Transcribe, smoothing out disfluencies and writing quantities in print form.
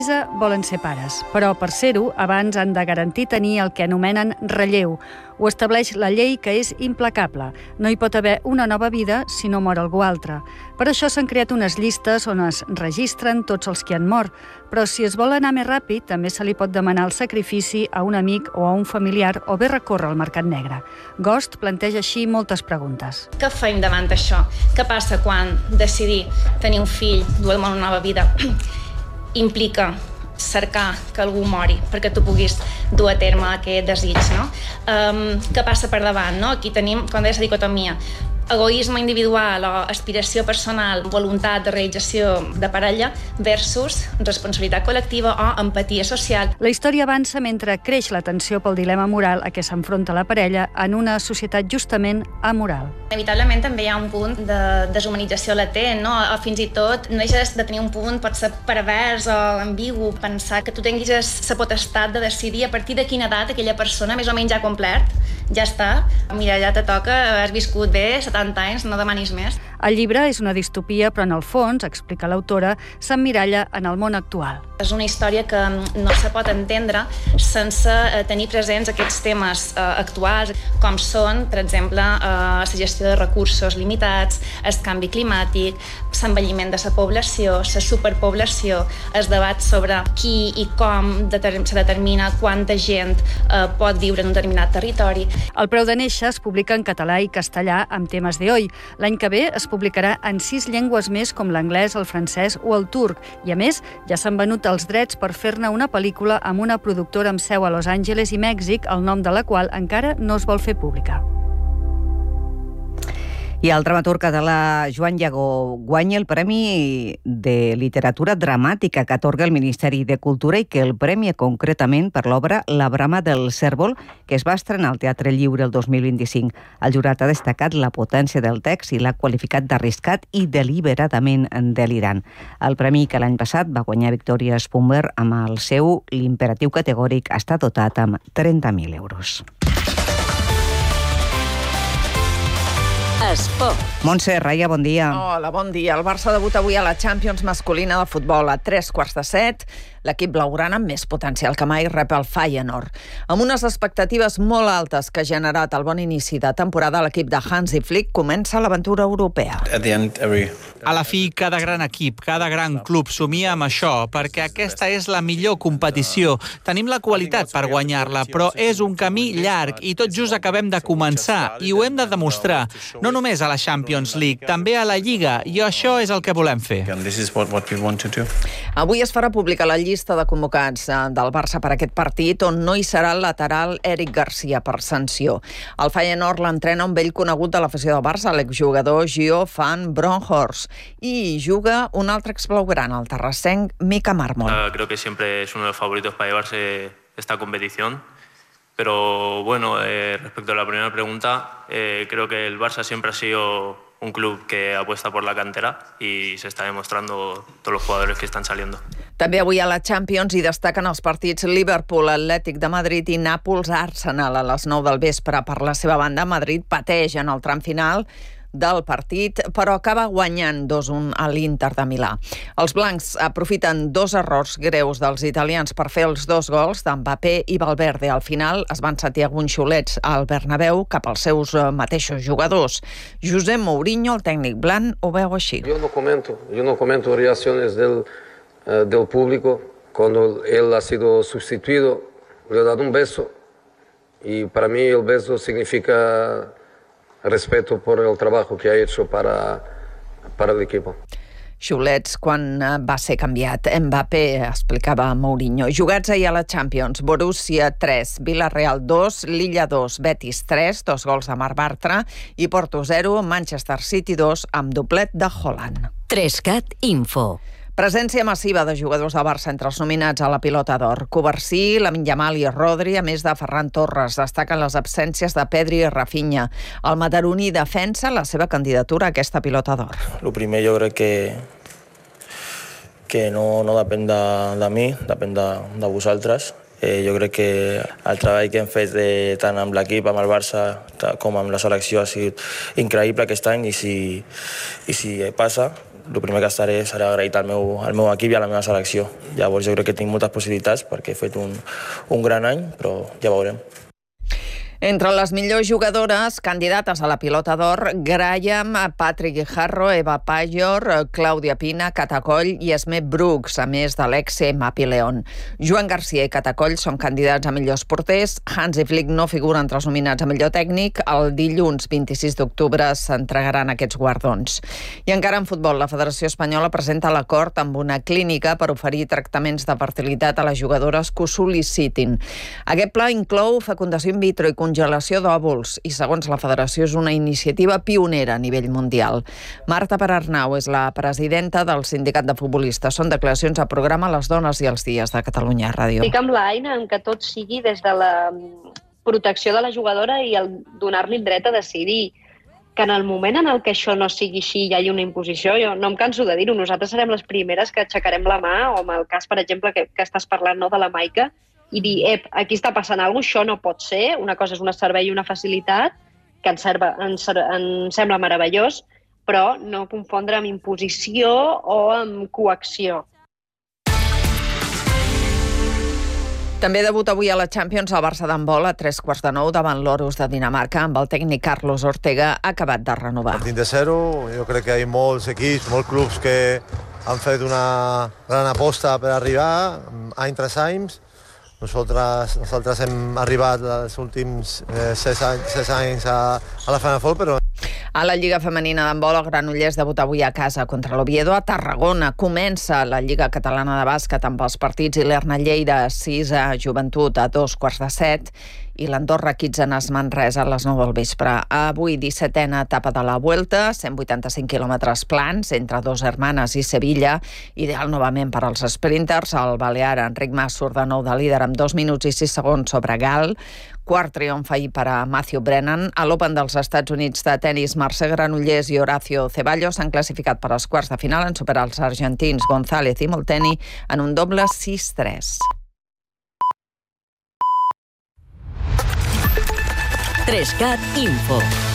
volen ser pares, però per ser-ho, abans han de garantir tenir el que anomenen relleu. Ho estableix la llei, que és implacable. No hi pot haver una nova vida si no mor algú altre. Per això s'han creat unes llistes on es registren tots els que han mort, però si es vol anar més ràpid, també se li pot demanar el sacrifici a un amic o a un familiar o bé recórrer al mercat negre. Ghost planteja així moltes preguntes. Què fem davant d'això? Què passa quan decidir tenir un fill, dur-lo a una nova vida, implica cercar que algú mori perquè tu puguis dur a terme aquest desig, no? Què passa per davant, no? Aquí tenim, com deia, la dicotomia. Egoisme individual o aspiració personal, voluntat de realització de parella versus responsabilitat col·lectiva o empatia social. La història avança mentre creix la tensió pel dilema moral a què s'enfronta la parella en una societat justament amoral. Inevitablement també hi ha un punt de deshumanització latent, no? O fins i tot no deixes de tenir un punt, pot ser pervers o ambigu, pensar que tu tinguis la potestat de decidir a partir de quina edat aquella persona més o menys ja ha complert, ja està, mira, ja te toca, has viscut bé 70 anys, no demanis més. El llibre és una distopia, però en el fons, explica l'autora, s'emmiralla en el món actual. És una història que no se pot entendre sense tenir presents aquests temes actuals, com són, per exemple, la gestió de recursos limitats, el canvi climàtic, l'envelliment de la població, la superpoblació, el debat sobre qui i com se determina quanta gent pot viure en un determinat territori. El preu de néixer es publica en català i castellà amb temes de hoy. L'any que ve es publicarà en 6 llengües més com l'anglès, el francès o el turc. I a més, ja s'han venut els drets per fer-ne una pel·lícula amb una productora amb seu a Los Angeles i Mèxic, el nom de la qual encara no es vol fer pública. I el dramaturg català Joan Llagó guanya el Premi de Literatura Dramàtica que atorga el Ministeri de Cultura i que el premia concretament per l'obra La brama del cérvol, que es va estrenar al Teatre Lliure el 2025. El jurat ha destacat la potència del text i l'ha qualificat d'arriscat i deliberadament delirant. El premi que l'any passat va guanyar Victoria Spumber amb el seu L'imperatiu categòric està dotat amb 30.000 euros. Esport. Montse Raya, bon dia. Hola, bon dia. El Barça debuta avui a la Champions masculina de futbol a 3:15. L'equip blaugrana amb més potencial que mai rep el Feyenoord. Amb unes expectatives molt altes que ha generat el bon inici de temporada, l'equip de Hansi Flick comença l'aventura europea. A la fi, cada gran equip, cada gran club somia amb això, perquè aquesta és la millor competició. Tenim la qualitat per guanyar-la, però és un camí llarg i tot just acabem de començar i ho hem de demostrar. No només a la Champions League, també a la Lliga, i això és el que volem fer. Avui es farà pública la llista de convocats del Barça per aquest partit, on no hi serà el lateral Eric Garcia per sanció. El Feyenoord l'entrena un vell conegut de l'afició del Barça, l'exjugador Gio van Bronckhorst, i juga un altre exblaugrana, el terrassenc Mika Marmol. Creo que siempre es uno de los favoritos para llevarse esta competición. Pero bueno, respecto a la primera pregunta, creo que el Barça siempre ha sido un club que apuesta por la cantera y se está demostrando todos los jugadores que están saliendo. També avui a la Champions hi destaquen els partits Liverpool, Atlètic de Madrid i Nàpols-Arsenal a les 9 del vespre. Per la seva banda, Madrid pateix en el tram final del partit, però acaba guanyant 2-1 a l'Inter de Milà. Els blancs aprofiten 2 errors greus dels italians per fer els 2 gols d'Mbappé i Valverde. Al final es van satir alguns xulets al Bernabéu cap als seus mateixos jugadors. José Mourinho, el tècnic blanc, ho veu així. Yo no comento reacciones del público. Cuando él ha sido sustituido, le he dado un beso y para mí el beso significa respeto por el trabajo que ha hecho para el equipo. Xulets quan va ser canviat Mbappé, explicava Mourinho. Jugats ahir a la Champions, Borussia 3, Villarreal 2, Lilla 2, Betis 3, 2 gols de Marc Bartra i Porto 0, Manchester City 2 amb doblet de Haaland. 3CAT Info. Presència massiva de jugadors de Barça entre els nominats a la Pilota d'Or. Covarsí, Lamine Yamal i Rodri, a més de Ferran Torres. Destaquen les absències de Pedri i Rafinha. El mataroní defensa la seva candidatura a aquesta Pilota d'Or. El primer jo crec que no depèn de mi, depèn de vosaltres. Jo crec que el treball que hem fet tant amb l'equip, amb el Barça, com amb la selecció ha sigut increïble aquest any i si passa, el primer que estaré serà agraït al meu equip i a la meva selecció. Llavors jo crec que tinc moltes possibilitats perquè he fet un gran any, però ja veurem. Entre les millors jugadores candidates a la Pilota d'Or, Graham, Patrick Guijarro, Eva Pajor, Clàudia Pina, Catacoll i Esme Brooks, a més d'Alexe Mapileón. Joan Garcia i Catacoll són candidats a millors porters. Hansi Flick no figura entre els nominats a millor tècnic. El dilluns 26 d'octubre s'entregaran aquests guardons. I encara en futbol, la Federació Espanyola presenta l'acord amb una clínica per oferir tractaments de fertilitat a les jugadores que ho sol·licitin. Aquest pla inclou fecundació in vitro i congelació d'òvuls i, segons la Federació, és una iniciativa pionera a nivell mundial. Marta Perarnau és la presidenta del Sindicat de Futbolistes. Són declaracions a programa Les Dones i els Dies de Catalunya Ràdio. Estic amb l'Aina en que tot sigui des de la protecció de la jugadora i el donar-li el dret a decidir. Que en el moment en el que això no sigui així i hi hagi una imposició, jo no em canso de dir-ho, nosaltres serem les primeres que aixecarem la mà, o en el cas, per exemple, que estàs parlant, no, de la Maica, i dir, aquí està passant alguna cosa, això no pot ser, una cosa és un servei i una facilitat, que ens sembla meravellós, però no confondre amb imposició o amb coacció. També debuta avui a la Champions el Barça d'handbol a 8:45 davant l'Orus de Dinamarca, amb el tècnic Carlos Ortega acabat de renovar. Partint de zero, jo crec que hi ha molts equips, molts clubs que han fet una gran aposta per arribar any tras any. Nosaltres hem arribat els últims 6 anys a la Final Four, però... A la Lliga Femenina d'handbol, el Granollers debuta avui a casa contra l'Oviedo. A Tarragona comença la Lliga Catalana de Bàsquet amb els partits Ilerna Lleida 6 a Joventut a 2:15 i l'Andorra Kitzenes Manresa a les 9 del vespre. Avui 17a etapa de la Vuelta, 185 quilòmetres plans entre Dos Hermanes i Sevilla, ideal novament per als sprinters. El balear Enric Mas surt de nou de líder amb 2 minuts i 6 segons sobre Gal. Quart triomf ahir per a Matthew Brennan. A l'Open dels Estats Units de tenis, Mercè Granollers i Horacio Ceballos s'han classificat per als quarts de final en superar els argentins González i Molteni en un doble 6-3. 3CAT Info.